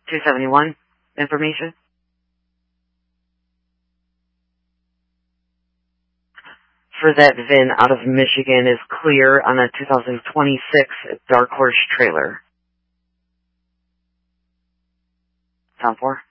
271 information. For that VIN out of Michigan is clear on a 2026 Dark Horse trailer. Sound 4?